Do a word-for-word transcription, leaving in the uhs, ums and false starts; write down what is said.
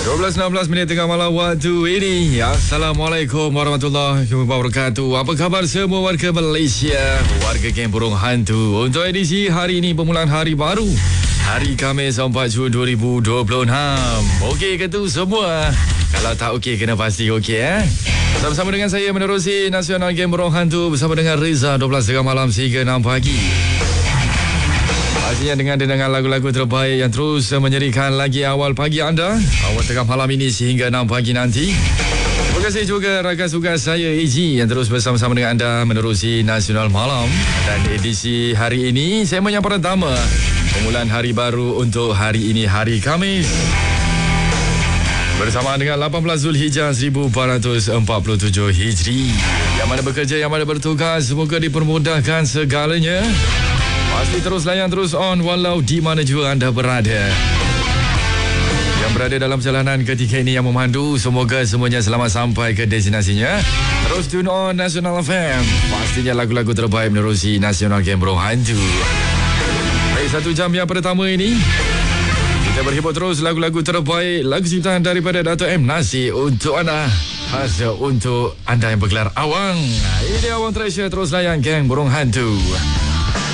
dua belas enam belas minit tengah malam waktu ini. Assalamualaikum warahmatullahi wabarakatuh. Apa khabar semua warga Malaysia, warga Geng Burung Hantu? Untuk edisi hari ini, permulaan hari baru, hari Khamis empat Jun dua ribu dua puluh enam. Okey ke tu semua? Kalau tak okey, kena pasti okey eh. Bersama-sama dengan saya menerusi Nasional Geng Burung Hantu bersama dengan Reza dua belas tengah malam sehingga enam pagi. Pastinya dengan dendangan lagu-lagu terbaik yang terus menyerikan lagi awal pagi anda, awal tengah malam ini sehingga enam pagi nanti. Terima kasih juga rakan suka saya A G yang terus bersama-sama dengan anda menerusi Nasional Malam. Dan edisi hari ini saya yang pertama, permulaan hari baru untuk hari ini, hari Khamis, bersamaan dengan lapan belas Zulhijjah seribu empat ratus empat puluh tujuh Hijri. Yang mana bekerja, yang mana bertugas, semoga dipermudahkan segalanya. Pasti terus layan, terus on walau di mana juga anda berada. Yang berada dalam perjalanan ketika ini yang memandu, semoga semuanya selamat sampai ke destinasinya. Terus tune on Nasional F M. Pastinya lagu-lagu terbaik menerusi Nasional Geng Burung Hantu. Baik, satu jam yang pertama ini kita berhibur terus lagu-lagu terbaik, lagu ciptaan daripada Dato' M Nasir untuk anda, khas untuk anda yang bergelar awang. Ini Awang Treasure, terus layan Geng Burung Hantu.